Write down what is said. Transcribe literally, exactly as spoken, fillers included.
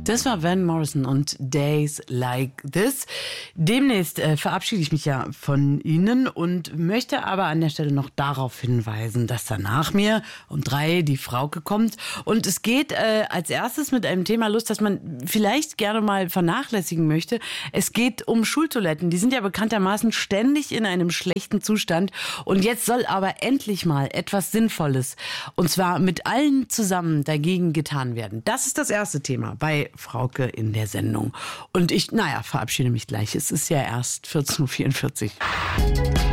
Das war Van Morrison und Days Like This. Demnächst äh, verabschiede ich mich ja von Ihnen und möchte aber an der Stelle noch darauf hinweisen, dass da nach mir um drei die Frauke kommt. Und es geht äh, als erstes mit einem Thema los, das man vielleicht gerne mal vernachlässigen möchte. Es geht um Schultoiletten. Die sind ja bekanntermaßen ständig in einem schlechten Zustand. Und jetzt soll aber endlich mal etwas Sinnvolles, und zwar mit allen zusammen, dagegen getan werden. Das ist das erste Thema bei Frauke in der Sendung. Und ich, naja, verabschiede mich gleich. Es ist ja erst vierzehn Uhr vierundvierzig.